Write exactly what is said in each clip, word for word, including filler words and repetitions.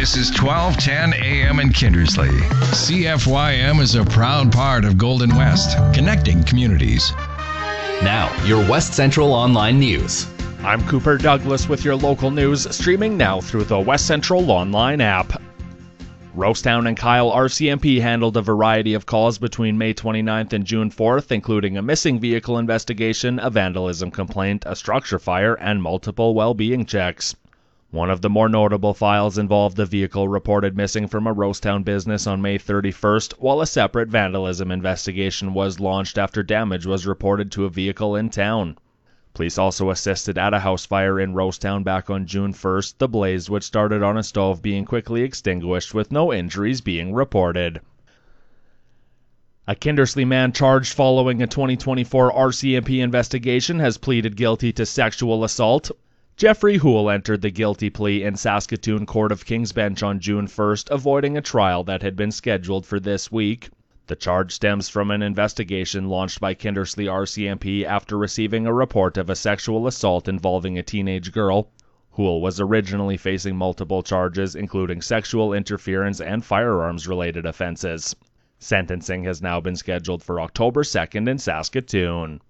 This is twelve ten A M in Kindersley. C F Y M is a proud part of Golden West, connecting communities. Now, your West Central Online News. I'm Cooper Douglas with your local news, streaming now through the West Central Online app. Rosetown and Kyle R C M P handled a variety of calls between May twenty-ninth and June fourth, including a missing vehicle investigation, a vandalism complaint, a structure fire, and multiple well-being checks. One of the more notable files involved a vehicle reported missing from a Rosetown business on May thirty-first, while a separate vandalism investigation was launched after damage was reported to a vehicle in town. Police also assisted at a house fire in Rosetown back on June first, the blaze, which started on a stove, being quickly extinguished with no injuries being reported. A Kindersley man charged following a twenty twenty-four R C M P investigation has pleaded guilty to sexual assault. Jeffrey Houle entered the guilty plea in Saskatoon Court of King's Bench on June first, avoiding a trial that had been scheduled for this week. The charge stems from an investigation launched by Kindersley R C M P after receiving a report of a sexual assault involving a teenage girl. Houle was originally facing multiple charges, including sexual interference and firearms-related offenses. Sentencing has now been scheduled for October second in Saskatoon.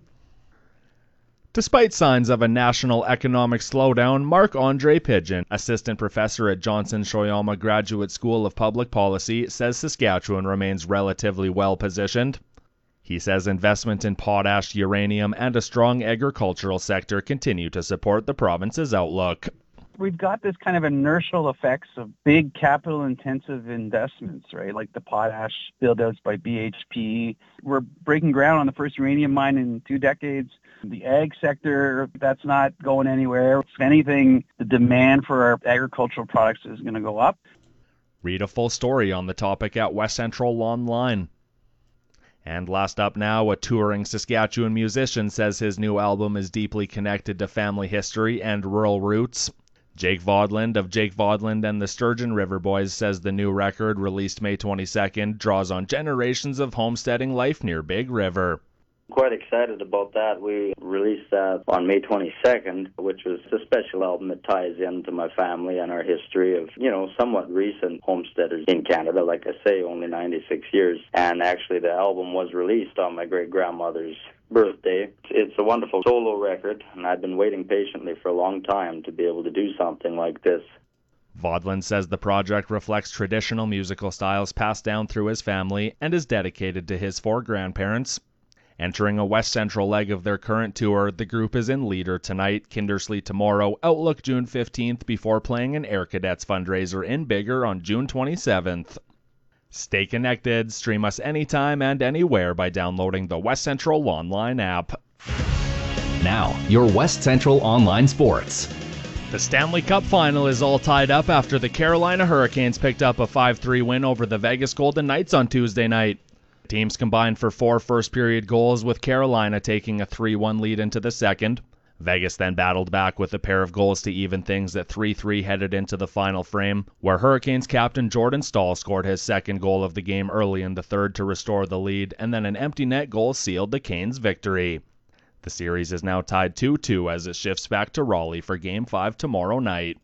Despite signs of a national economic slowdown, Marc-Andre Pidgeon, assistant professor at Johnson Shoyama Graduate School of Public Policy, says Saskatchewan remains relatively well-positioned. He says investment in potash, uranium, and a strong agricultural sector continue to support the province's outlook. We've got this kind of inertial effects of big capital-intensive investments, right? Like the potash build-outs by B H P. We're breaking ground on the first uranium mine in two decades. The ag sector, that's not going anywhere. If anything, the demand for our agricultural products is going to go up. Read a full story on the topic at West Central Online. And last up now, a touring Saskatchewan musician says his new album is deeply connected to family history and rural roots. Jake Vodland of Jake Vodland and the Sturgeon River Boys says the new record, released May twenty-second, draws on generations of homesteading life near Big River. Quite excited about that. We released that on May twenty-second, which was a special album that ties into my family and our history of, you know, somewhat recent homesteaders in Canada. Like I say, only ninety-six years. And actually the album was released on my great-grandmother's birthday. It's a wonderful solo record, and I've been waiting patiently for a long time to be able to do something like this. Vodland says the project reflects traditional musical styles passed down through his family and is dedicated to his four grandparents. Entering a West Central leg of their current tour, the group is in Leader tonight, Kindersley tomorrow, Outlook June fifteenth, before playing an Air Cadets fundraiser in Bigger on June twenty-seventh. Stay connected, stream us anytime and anywhere by downloading the West Central Online app. Now, your West Central Online Sports. The Stanley Cup Final is all tied up after the Carolina Hurricanes picked up a five three win over the Vegas Golden Knights on Tuesday night. Teams combined for four first-period goals, with Carolina taking a three one lead into the second. Vegas then battled back with a pair of goals to even things at three three headed into the final frame, where Hurricanes captain Jordan Staal scored his second goal of the game early in the third to restore the lead, and then an empty net goal sealed the Canes' victory. The series is now tied two two as it shifts back to Raleigh for Game five tomorrow night.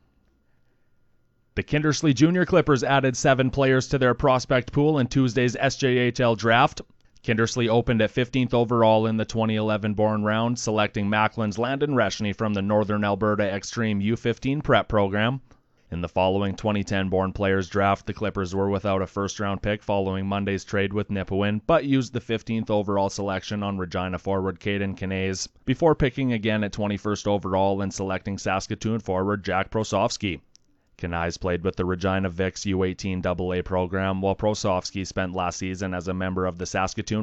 The Kindersley Junior Clippers added seven players to their prospect pool in Tuesday's S J H L draft. Kindersley opened at fifteenth overall in the twenty eleven born round, selecting Macklin's Landon Reshney from the Northern Alberta Extreme U fifteen prep program. In the following twenty ten born players draft, the Clippers were without a first-round pick following Monday's trade with Nipawin, but used the fifteenth overall selection on Regina forward Caden Kanays, before picking again at twenty-first overall and selecting Saskatoon forward Jack Prosofsky. Kanays played with the Regina Vics U eighteen double A program, while Prosofsky spent last season as a member of the Saskatoon